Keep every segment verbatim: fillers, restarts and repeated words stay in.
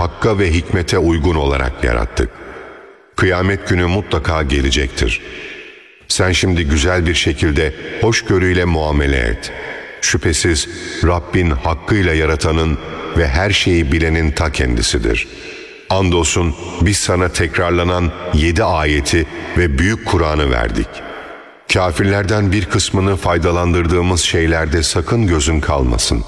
hakka ve hikmete uygun olarak yarattık. Kıyamet günü mutlaka gelecektir. Sen şimdi güzel bir şekilde hoşgörüyle muamele et. Şüphesiz Rabbin hakkıyla yaratanın ve her şeyi bilenin ta kendisidir. Andolsun biz sana tekrarlanan yedi ayeti ve büyük Kur'an'ı verdik. Kafirlerden bir kısmını faydalandırdığımız şeylerde sakın gözün kalmasın.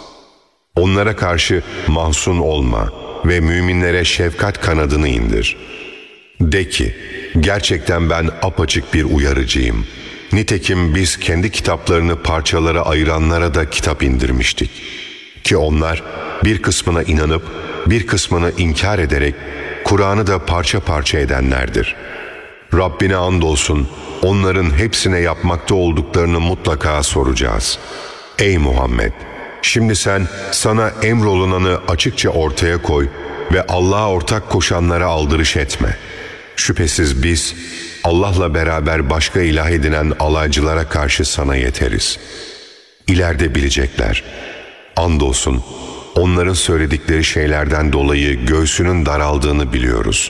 Onlara karşı mahzun olma ve müminlere şefkat kanadını indir. De ki, gerçekten ben apaçık bir uyarıcıyım. Nitekim biz kendi kitaplarını parçalara ayıranlara da kitap indirmiştik. Ki onlar bir kısmına inanıp bir kısmını inkar ederek Kur'an'ı da parça parça edenlerdir. Rabbine andolsun onların hepsine yapmakta olduklarını mutlaka soracağız. Ey Muhammed! Şimdi sen sana emrolunanı açıkça ortaya koy ve Allah'a ortak koşanlara aldırış etme. Şüphesiz biz Allah'la beraber başka ilah edinen alaycılara karşı sana yeteriz. İleride bilecekler. Andolsun onların söyledikleri şeylerden dolayı göğsünün daraldığını biliyoruz.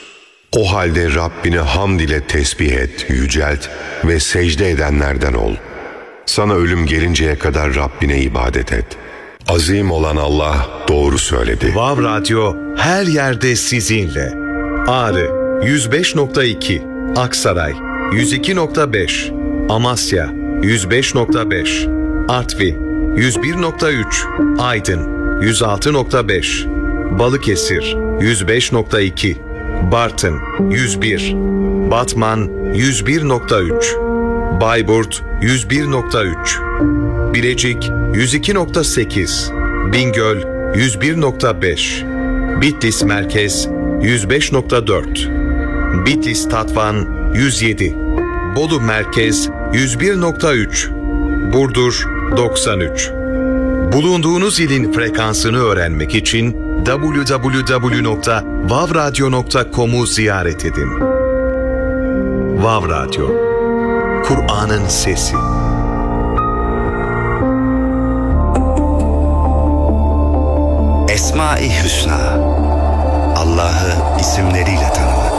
O halde Rabbini hamd ile tesbih et, yücelt ve secde edenlerden ol. Sana ölüm gelinceye kadar Rabbine ibadet et. Azim olan Allah doğru söyledi. Vav Radyo her yerde sizinle. Ağrı yüz beş nokta iki, Aksaray yüz iki nokta beş, Amasya yüz beş nokta beş, Artvin yüz bir nokta üç, Aydın yüz altı nokta beş, Balıkesir yüz beş nokta iki, Bartın yüz bir, Batman yüz bir nokta üç, Bayburt yüz bir nokta üç, Bilecik yüz iki nokta sekiz, Bingöl yüz bir nokta beş, Bitlis Merkez yüz beş nokta dört, Bitlis Tatvan yüz yedi, Bolu Merkez yüz bir nokta üç, Burdur doksan üç. Bulunduğunuz ilin frekansını öğrenmek için double-u double-u double-u nokta vav radyo nokta com'u ziyaret edin. Vav Radyo, Kur'an'ın sesi. Esma-i Hüsna, Allah'ı isimleriyle tanımak.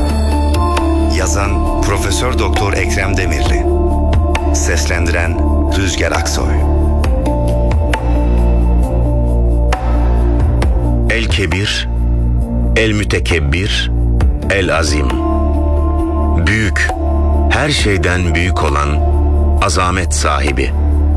Yazan Profesör Doktor Ekrem Demirli. Seslendiren Rüzgar Aksoy. El-Kebir, El-Mütekebbir, El-Azim. Büyük, her şeyden büyük olan azamet sahibi.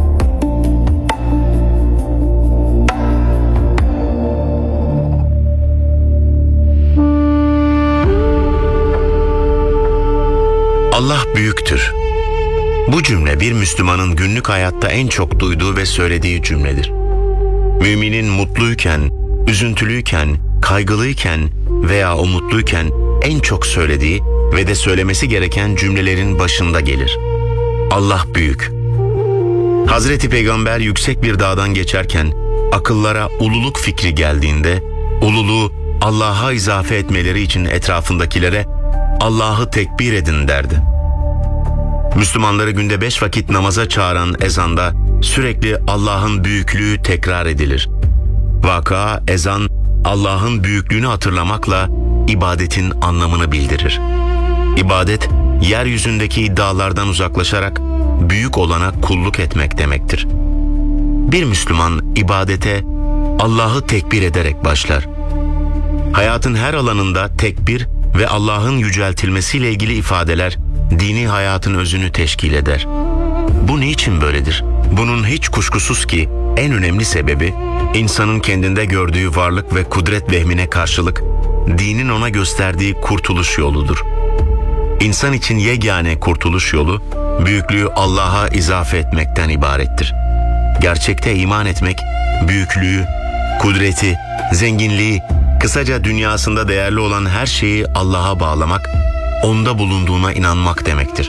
Allah büyüktür. Bu cümle bir Müslümanın günlük hayatta en çok duyduğu ve söylediği cümledir. Müminin mutluyken, üzüntülüyken, kaygılıyken veya umutluyken en çok söylediği ve de söylemesi gereken cümlelerin başında gelir. Allah büyük. Hazreti Peygamber yüksek bir dağdan geçerken akıllara ululuk fikri geldiğinde ululuğu Allah'a izafe etmeleri için etrafındakilere Allah'ı tekbir edin derdi. Müslümanları günde beş vakit namaza çağıran ezanda sürekli Allah'ın büyüklüğü tekrar edilir. Vaka, ezan, Allah'ın büyüklüğünü hatırlamakla ibadetin anlamını bildirir. İbadet, yeryüzündeki iddialardan uzaklaşarak büyük olana kulluk etmek demektir. Bir Müslüman ibadete Allah'ı tekbir ederek başlar. Hayatın her alanında tekbir ve Allah'ın yüceltilmesiyle ilgili ifadeler dini hayatın özünü teşkil eder. Bu niçin böyledir? Bunun hiç kuşkusuz ki en önemli sebebi insanın kendinde gördüğü varlık ve kudret vehmine karşılık dinin ona gösterdiği kurtuluş yoludur. İnsan için yegane kurtuluş yolu büyüklüğü Allah'a izafe etmekten ibarettir. Gerçekte iman etmek, büyüklüğü, kudreti, zenginliği, kısaca dünyasında değerli olan her şeyi Allah'a bağlamak, onda bulunduğuna inanmak demektir.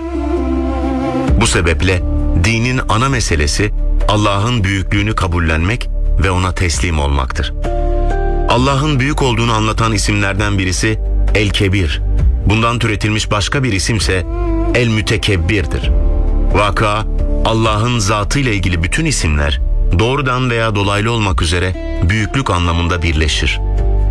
Bu sebeple dinin ana meselesi Allah'ın büyüklüğünü kabullenmek ve ona teslim olmaktır. Allah'ın büyük olduğunu anlatan isimlerden birisi El-Kebir. Bundan türetilmiş başka bir isimse El-Mütekebbir'dir. Vaka, Allah'ın zatıyla ilgili bütün isimler doğrudan veya dolaylı olmak üzere büyüklük anlamında birleşir.